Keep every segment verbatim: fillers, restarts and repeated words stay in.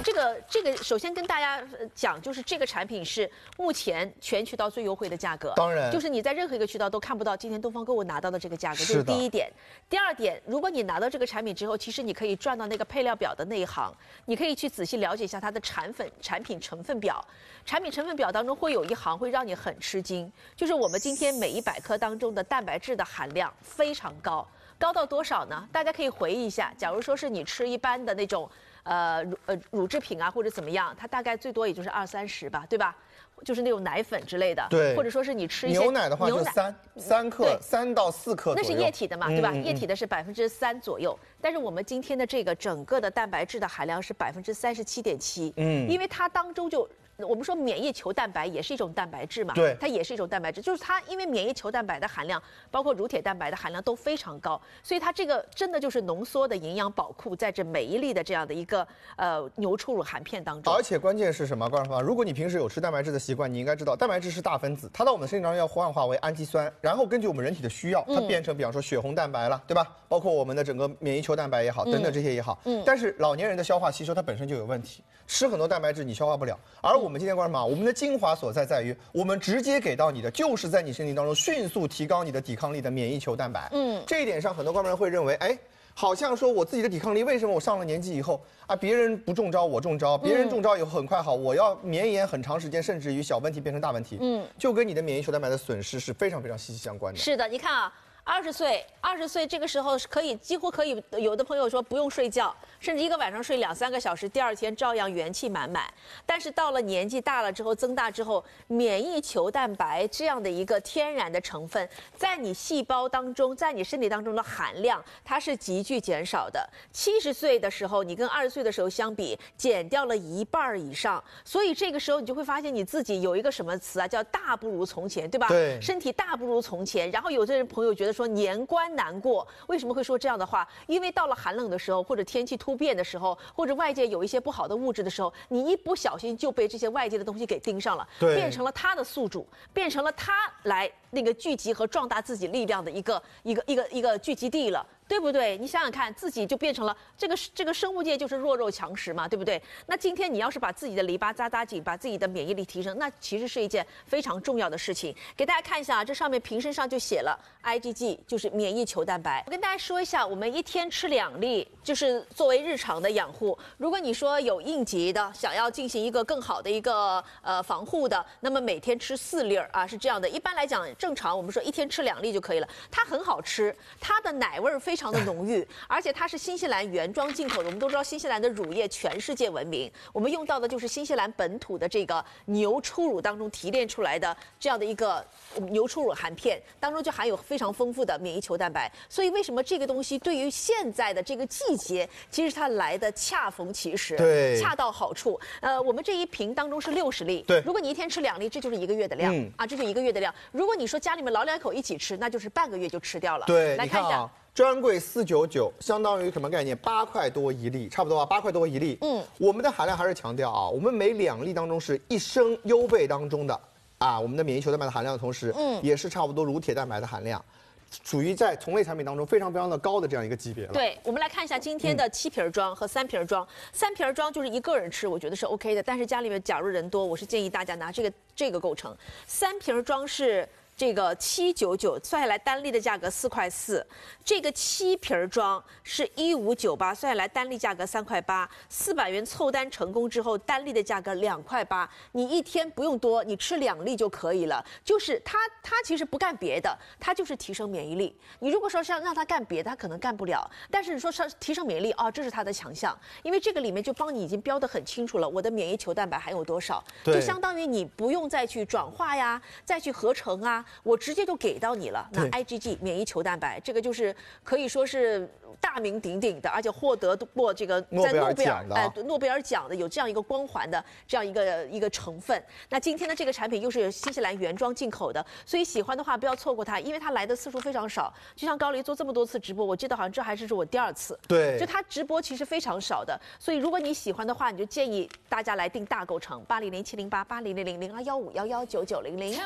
这个这个，首先跟大家讲，就是这个产品是目前全渠道最优惠的价格。 当然， 就是你在任何一个渠道都看不到今天东方购物拿到的这个价格，这是第一点。第二点，如果你拿到这个产品之后，其实你可以转到那个配料表的那一行，你可以去仔细了解一下它的产粉产品成分表。产品成分表当中会有一行会让你很吃惊，就是我们今天每一百克当中的蛋白质的含量非常高。高到多少呢？大家可以回忆一下，假如说是你吃一般的那种呃乳呃乳制品啊或者怎么样，它大概最多也就是二三十吧，对吧？就是那种奶粉之类的， 对， 或者说是你吃一些牛奶的话就三三克，三到四克， 那是液体的嘛，对吧？ 嗯嗯、 液体的是百分之三左右，但是我们今天的这个整个的蛋白质的含量是百分之三十七点七，嗯，因为它当中就。我们说免疫球蛋白也是一种蛋白质嘛， 对， 它也是一种蛋白质，就是它因为免疫球蛋白的含量，包括乳铁蛋白的含量都非常高，所以它这个真的就是浓缩的营养宝库在这每一粒的这样的一个呃牛初乳含片当中。 而且关键是什么？观众朋友，如果你平时有吃蛋白质的习惯，你应该知道蛋白质是大分子，它到我们身体当中要幻化为氨基酸，然后根据我们人体的需要，它变成比方说血红蛋白了，对吧？包括我们的整个免疫球蛋白也好，等等这些也好。嗯。但是老年人的消化吸收它本身就有问题，吃很多蛋白质你消化不了，而我们今天观众朋友，我们的精华所在在于，我们直接给到你的就是在你身体当中迅速提高你的抵抗力的免疫球蛋白。嗯，这一点上很多观众人会认为，哎，好像说我自己的抵抗力为什么我上了年纪以后啊，别人不中招我中招，别人中招以后很快好，我要绵延很长时间，甚至于小问题变成大问题。嗯，就跟你的免疫球蛋白的损失是非常非常息息相关的。 是的，你看啊。二十岁，二十岁这个时候是可以几乎可以，有的朋友说不用睡觉，甚至一个晚上睡两三个小时，第二天照样元气满满。但是到了年纪大了之后，增大之后，免疫球蛋白这样的一个天然的成分，在你细胞当中，在你身体当中的含量，它是急剧减少的。七十岁的时候，你跟二十岁的时候相比，减掉了一半以上。所以这个时候你就会发现你自己有一个什么词啊，叫大不如从前，对吧？ 对， 身体大不如从前。然后有些人朋友觉得说年关难过，为什么会说这样的话？因为到了寒冷的时候，或者天气突变的时候，或者外界有一些不好的物质的时候，你一不小心就被这些外界的东西给盯上了，变成了它的宿主，变成了它来那个聚集和壮大自己力量的一个一个一个一个聚集地了。对不对？你想想看，自己就变成了这个这个生物界就是弱肉强食嘛，对不对？那今天你要是把自己的篱笆扎扎紧，把自己的免疫力提升，那其实是一件非常重要的事情。给大家看一下啊，这上面瓶身上就写了 I G G， 就是免疫球蛋白。我跟大家说一下，我们一天吃两粒，就是作为日常的养护。如果你说有应急的，想要进行一个更好的一个呃防护的，那么每天吃四粒儿啊，是这样的。一般来讲，正常我们说一天吃两粒就可以了。它很好吃，它的奶味儿非常。非常的浓郁，而且它是新西兰原装进口的。我们都知道新西兰的乳业全世界闻名，我们用到的就是新西兰本土的这个牛初乳当中提炼出来的这样的一个牛初乳含片，当中就含有非常丰富的免疫球蛋白。所以为什么这个东西对于现在的这个季节，其实它来的恰逢其时， 对， 恰到好处。呃，我们这一瓶当中是六十粒， 对， 如果你一天吃两粒，这就是一个月的量、嗯、啊，这就一个月的量。如果你说家里面老两口一起吃，那就是半个月就吃掉了。 对， 来看一下。 专柜四九九，相当于什么概念？八块多一粒，差不多啊，八块多一粒。嗯，我们的含量还是强调啊，我们每两粒当中是一升优倍当中的啊，我们的免疫球蛋白的含量的同时，嗯，也是差不多乳铁蛋白的含量，属于在同类产品当中非常非常的高的这样一个级别了。 对，我们来看一下今天的七瓶装和三瓶装。三瓶装就是一个人吃，我觉得是 OK 的，但是家里面假如人多，我是建议大家拿这个这个构成。三瓶装是。这个七九九算下来单粒的价格四块四，这个七瓶装是一五九八，算下来单粒价格三块八，四百元凑单成功之后，单粒的价格两块八，你一天不用多，你吃两粒就可以了。就是它，它其实不干别的，它就是提升免疫力。你如果说像让它干别的，它可能干不了。但是你说上提升免疫力啊、哦，这是它的强项，因为这个里面就帮你已经标得很清楚了，我的免疫球蛋白含有多少，就相当于你不用再去转化呀，再去合成啊。我直接就给到你了。那 I G G 免疫球蛋白，这个就是可以说是大名鼎鼎的，而且获得过这个在诺贝尔哎诺贝尔奖的有这样一个光环的这样一个一个成分。那今天的这个产品又是新西兰原装进口的，所以喜欢的话不要错过它，因为它来的次数非常少。就像高黎做这么多次直播，我记得好像这还是我第二次。 对， 就它直播其实非常少的，所以如果你喜欢的话，你就建议大家来订大购成八零零七零八八零零零零二幺五幺幺九九零零。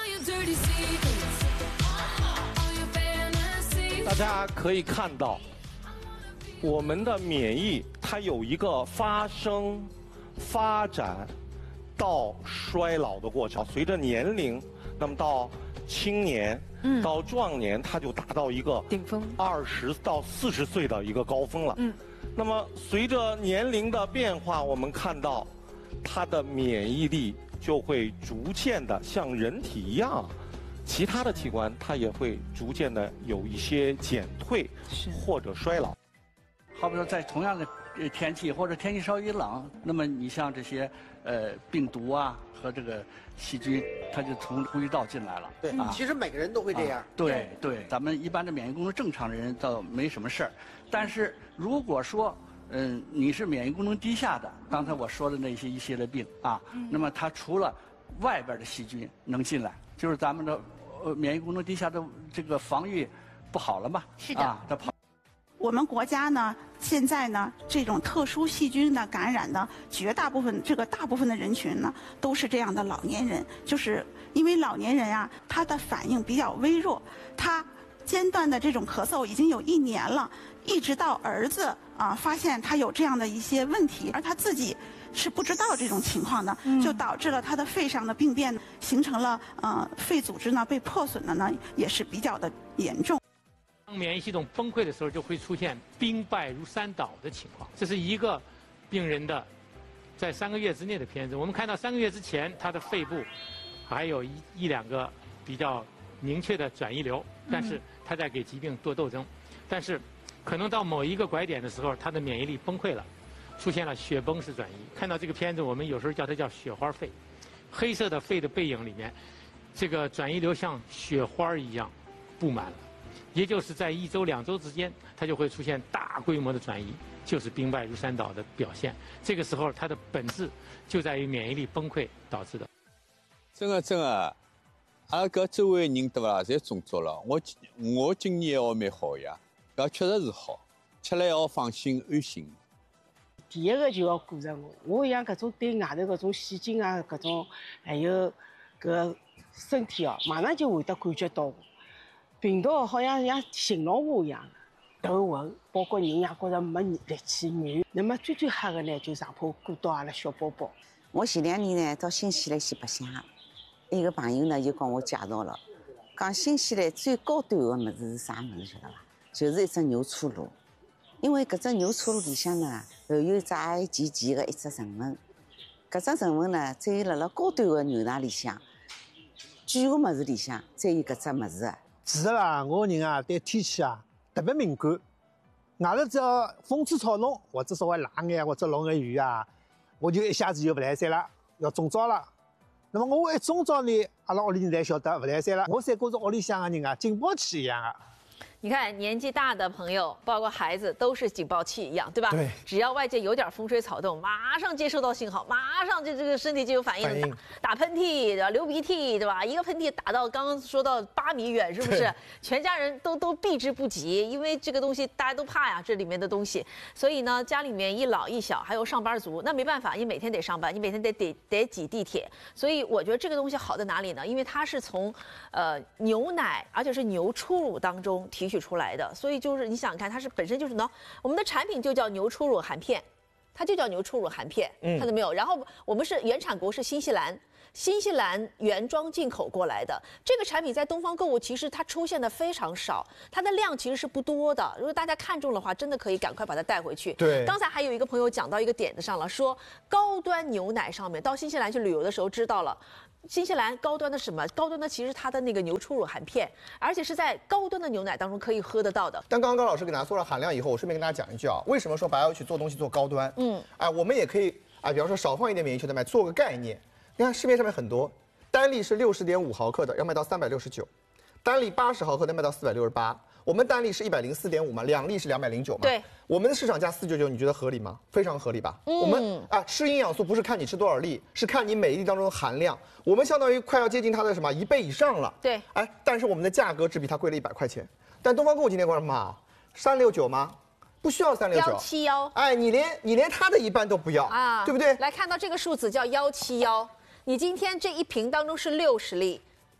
大家可以看到，我们的免疫它有一个发生发展到衰老的过程，随着年龄，那么到青年，嗯，到壮年，它就达到一个顶峰， 二十到四十岁的一个高峰了。嗯，那么随着年龄的变化，我们看到它的免疫力就会逐渐的像人体一样，其他的器官它也会逐渐的有一些减退或者衰老。 好比说在同样的天气或者天气稍微冷，那么你像这些呃病毒啊和这个细菌，它就从呼吸道进来了。 对，啊、其实每个人都会这样。啊、 对对，咱们一般的免疫功能正常的人倒没什么事儿，但是如果说嗯你是免疫功能低下的，刚才我说的那些一系列病啊，嗯、那么它除了外边的细菌能进来，就是咱们的呃免疫功能低下的这个防御不好了嘛？ 是的， 啊，它跑。 我们国家呢，现在呢，这种特殊细菌的感染的绝大部分，这个大部分的人群呢，都是这样的老年人，就是因为老年人啊，他的反应比较微弱，他间断的这种咳嗽已经有一年了，一直到儿子啊发现他有这样的一些问题，而他自己是不知道这种情况的，就导致了他的肺上的病变，形成了呃肺组织呢被破损的呢，也是比较的严重。 当免疫系统崩溃的时候，就会出现兵败如山倒的情况。这是一个病人的在三个月之内的片子。我们看到三个月之前，他的肺部还有一一两个比较明确的转移瘤，但是他在给疾病做斗争。但是可能到某一个拐点的时候，他的免疫力崩溃了，出现了血崩式转移。看到这个片子，我们有时候叫它叫雪花肺。黑色的肺的背影里面，这个转移瘤像雪花一样布满了。也就是在一周、两周之间，它就会出现大规模的转移，就是兵败如山倒的表现。这个时候，它的本质就在于免疫力崩溃导致的。 真的真的，阿拉搿周围人对伐啦，侪中招了。我我今年还蛮好呀，搿确实是好，吃了要放心安心。 第一个就要顾着我，我像搿种对外头搿种细菌啊，搿种还有搿身体哦，马上就会得感觉到。病毒好像像寻老虎一样的，头昏，包括人也觉着没力气软。那么最最吓的呢，就上坡过到阿拉小宝宝。 我前两年呢到新西兰去白相，一个朋友呢就跟我介绍了，讲新西兰最高端的物事是啥物事晓得伐？就是一只牛初乳，因为搿只牛初乳里向呢含有只 I G G 的一只成分，搿只成分呢只有辣辣高端的牛奶里向，贵的物事里向才有搿只物事。 其实啦，我人啊对天气啊特别敏感，外头只要风吹草动或者稍微冷眼或者落眼雨啊，我就一下子就不来三了，要中招了。那么我一中招呢，阿拉屋里人才晓得不来三了，我才觉着屋里向的人啊警报器一样啊。 你看，年纪大的朋友，包括孩子，都是警报器一样，对吧？ 对。 只要外界有点风吹草动，马上接收到信号，马上就这个身体就有反应， 反应打打喷嚏，对吧？流鼻涕，对吧？一个喷嚏打到刚刚说到八米远，是不是？全家人都都避之不及，因为这个东西大家都怕呀，这里面的东西。所以呢，家里面一老一小，还有上班族，那没办法，你每天得上班，你每天得得得挤地铁。所以我觉得这个东西好在哪里呢？因为它是从呃牛奶，而且是牛初乳当中提取出来的。所以就是你想想看，它是本身就是呢，我们的产品就叫牛初乳含片，它就叫牛初乳含片，看到没有？然后我们是原产国是新西兰，新西兰原装进口过来的。这个产品在东方购物其实它出现的非常少，它的量其实是不多的。如果大家看中的话，真的可以赶快把它带回去。 对， 刚才还有一个朋友讲到一个点子上了，说高端牛奶上面，到新西兰去旅游的时候知道了。新西兰高端的什么？高端的其实它的那个牛初乳含片，而且是在高端的牛奶当中可以喝得到的。 但刚刚高老师给大家说了含量以后，我顺便跟大家讲一句啊，为什么说白要去做东西做高端？嗯，哎，我们也可以哎，比方说少放一点免疫球蛋白，做个概念。你看市面上面很多，单粒是六十点五毫克的，要卖到三百六十九；单粒八十毫克的卖到四百六十八。我们单粒是一百零四点五嘛，两粒是两百零九嘛。 对， 我们的市场价四九九，你觉得合理吗？非常合理吧？嗯，我们啊吃营养素不是看你吃多少粒，是看你每一粒当中的含量。我们相当于快要接近它的什么一倍以上了。 对， 哎，但是我们的价格只比它贵了一百块钱。但东方购物今天说什么？三六九吗？不需要三六九， 幺七幺。 哎，你连你连它的一半都不要啊，对不对？ 来看到这个数字叫幺七幺，你今天这一瓶当中是六十粒。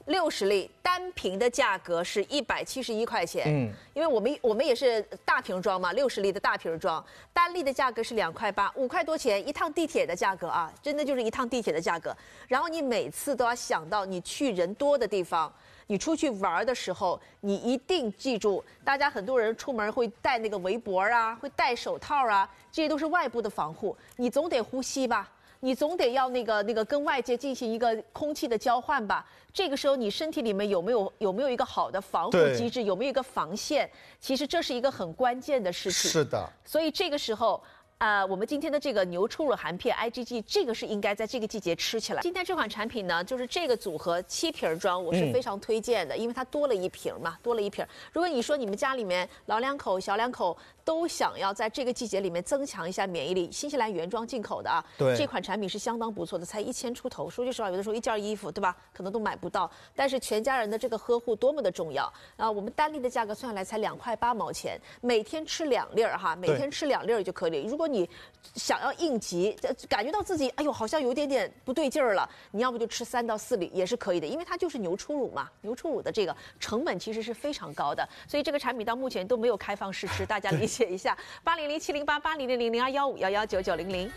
六十粒，单瓶的价格是一百七十一块钱。 嗯， 因为我们我们也是大瓶装嘛，六十粒的大瓶装，单粒的价格是两块八，五块多钱一趟地铁的价格啊，真的就是一趟地铁的价格。然后你每次都要想到你去人多的地方。你出去玩的时候，你一定记住，大家很多人出门会戴那个围脖啊，会戴手套啊，这些都是外部的防护。你总得呼吸吧，你总得要那个那个跟外界进行一个空气的交换吧。这个时候你身体里面有没有有没有一个好的防护机制，有没有一个防线？其实这是一个很关键的事情。 是的。所以这个时候。呃，我们今天的这个牛初乳含片 I G G， 这个是应该在这个季节吃起来。今天这款产品呢，就是这个组合七瓶装，我是非常推荐的，嗯、因为它多了一瓶嘛，多了一瓶。如果你说你们家里面老两口、小两口都想要在这个季节里面增强一下免疫力，新西兰原装进口的啊， 对， 这款产品是相当不错的，才一千出头。说句实话，有的时候一件衣服，对吧，可能都买不到。但是全家人的这个呵护多么的重要啊！我们单粒的价格算下来才两块八毛钱，每天吃两粒儿哈，每天吃两粒儿就可以。如果你想要应急，感觉到自己哎呦好像有点点不对劲儿了，你要不就吃三到四粒也是可以的，因为它就是牛初乳嘛，牛初乳的这个成本其实是非常高的，所以这个产品到目前都没有开放试吃，大家理解一下。八零零七零八八零零零零二幺五幺幺九九零零。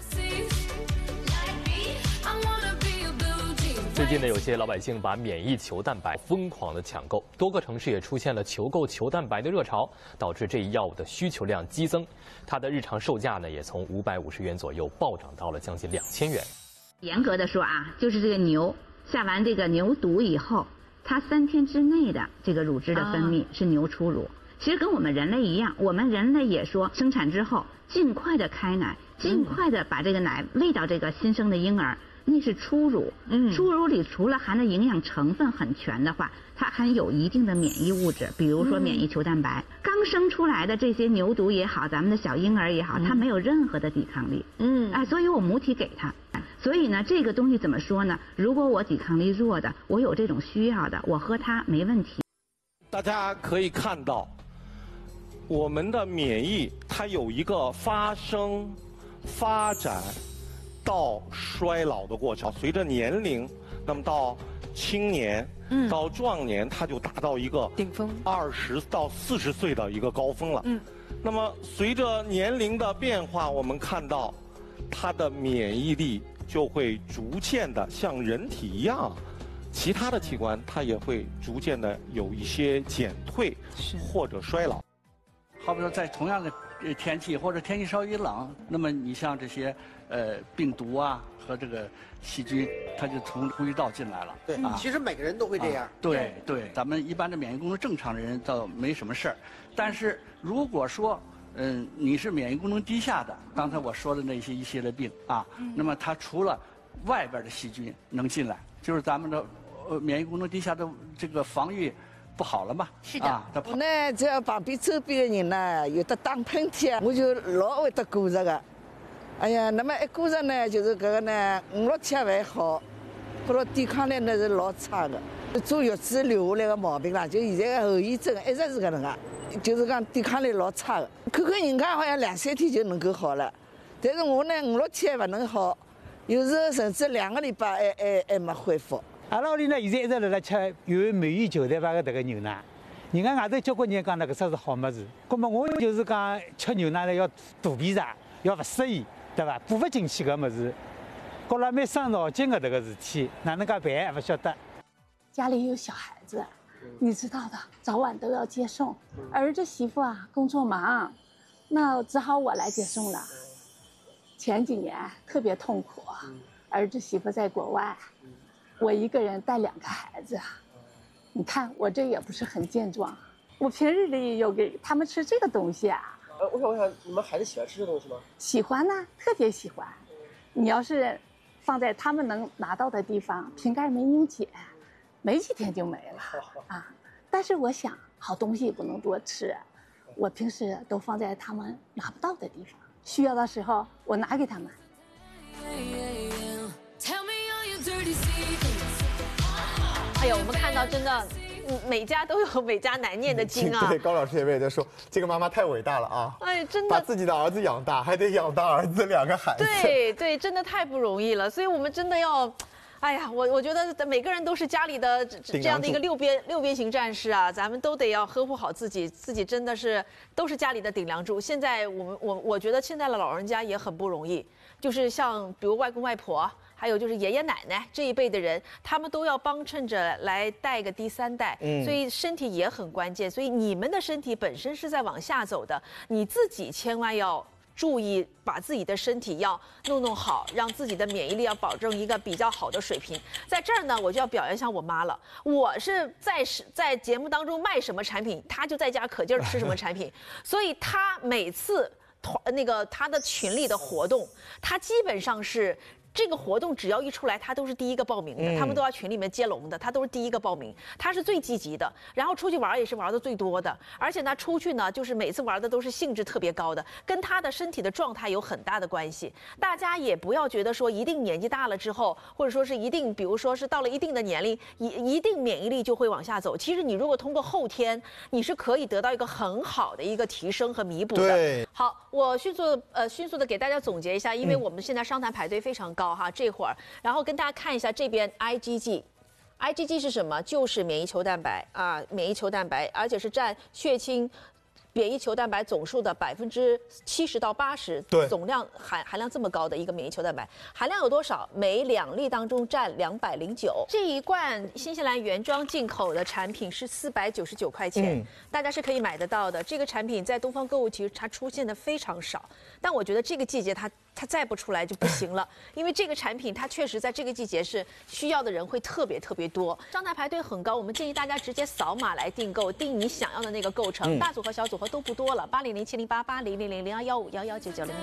最近呢，有些老百姓把免疫球蛋白疯狂的抢购，多个城市也出现了求购球蛋白的热潮，导致这一药物的需求量激增。它的日常售价呢，也从五百五十元左右暴涨到了将近两千元。 严格的说啊，就是这个牛下完这个牛犊以后，它三天之内的这个乳汁的分泌是牛初乳。其实跟我们人类一样，我们人类也说生产之后尽快的开奶，尽快的把这个奶喂到这个新生的婴儿。那是初乳，嗯，初乳里除了含的营养成分很全的话，它含有一定的免疫物质，比如说免疫球蛋白。嗯、刚生出来的这些牛犊也好，咱们的小婴儿也好，它没有任何的抵抗力，嗯，哎，所以我母体给它。所以呢，这个东西怎么说呢？如果我抵抗力弱的，我有这种需要的，我喝它没问题。 大家可以看到，我们的免疫它有一个发生、发展。到衰老的过程，随着年龄，那么到青年，嗯，到壮年，它就达到一个顶峰， 二十到四十岁的一个高峰了。嗯，那么随着年龄的变化，我们看到，它的免疫力就会逐渐的像人体一样，其他的器官它也会逐渐的有一些减退或者衰老。 好比说，在同样的天气或者天气稍微冷，那么你像这些呃病毒啊和这个细菌，它就从呼吸道进来了。 对，啊、其实每个人都会这样。啊、 对对，咱们一般的免疫功能正常的人倒没什么事儿，但是如果说嗯你是免疫功能低下的，刚才我说的那些一系列病啊，嗯、那么它除了外边的细菌能进来，就是咱们的呃免疫功能低下的这个防御。不好了嘛？ 是的。啊、我呢，只要旁边周边的人呢有的打喷嚏啊，我就老会得过热个。哎呀，那么一过热呢，就是这个呢，五六天还好，不过抵抗力那是老差的。坐月子留下来的毛病啦，就现在的后遗症一直是搿能个，就是讲抵抗力老差的。看看人家好像两三天就能够好了，但是我呢五六天还不能好，有时候甚至两个礼拜还还还没恢复。 阿拉屋里呢，现在一直辣辣吃有免疫球蛋白的这个牛奶。人家外头交关人讲那个啥是好物事，那么我就是讲吃牛奶呢要肚皮上，要不适宜，对吧？补不进去个物事，觉了蛮伤脑筋的这个事体，哪能介办也不晓得。 家里有小孩子，你知道的，早晚都要接送。儿子媳妇啊，工作忙，那只好我来接送了。前几年特别痛苦，儿子媳妇在国外。我一个人带两个孩子，你看我这也不是很健壮。我平日里有给他们吃这个东西啊。 呃，我想问一下，你们孩子喜欢吃这东西吗？ 喜欢呢，特别喜欢。你要是放在他们能拿到的地方，瓶盖没拧紧，没几天就没了啊。但是我想，好东西也不能多吃，我平时都放在他们拿不到的地方，需要的时候我拿给他们。 哎呀，我们看到真的，嗯，每家都有每家难念的经啊。 对，高老师也也在说，这个妈妈太伟大了啊！ 哎，真的， 把自己的儿子养大，还得养大儿子两个孩子。 对对，真的太不容易了。所以我们真的要， 哎呀，我我觉得每个人都是家里的这样的一个六边六边形战士啊，咱们都得要呵护好自己，自己真的是都是家里的顶梁柱。现在我们我我觉得现在的老人家也很不容易，就是像比如外公外婆，还有就是爷爷奶奶这一辈的人，他们都要帮衬着来带个第三代，嗯，所以身体也很关键。所以你们的身体本身是在往下走的，你自己千万要注意把自己的身体要弄弄好，让自己的免疫力要保证一个比较好的水平。在这儿呢，我就要表扬一下我妈了。我是在在节目当中卖什么产品，她就在家可劲儿吃什么产品，所以她每次团那个她的群里的活动，她基本上是。这个活动只要一出来，他都是第一个报名的，嗯、他们都要群里面接龙的，他都是第一个报名，他是最积极的。然后出去玩也是玩的最多的，而且呢，出去呢就是每次玩的都是兴致特别高的，跟他的身体的状态有很大的关系。大家也不要觉得说一定年纪大了之后，或者说是一定，比如说是到了一定的年龄，一一定免疫力就会往下走。其实你如果通过后天，你是可以得到一个很好的一个提升和弥补的。 对， 好，我迅速呃迅速的给大家总结一下，因为我们现在商谈排队非常高。哈，这会儿，然后跟大家看一下这边 I G G，I G G 是什么？就是免疫球蛋白啊，免疫球蛋白，而且是占血清免疫球蛋白总数的百分之七十到八十，总量含含量这么高的一个免疫球蛋白，含量有多少？每两粒当中占两百零九。这一罐新西兰原装进口的产品是四百九十九块钱，嗯、大家是可以买得到的。这个产品在东方购物其实它出现的非常少，但我觉得这个季节它它再不出来就不行了，因为这个产品它确实在这个季节是需要的人会特别特别多。商台排队很高，我们建议大家直接扫码来订购，订你想要的那个购程，嗯、大组和小组合都不多了，八零零七零八八零零零零二幺五幺幺九九零。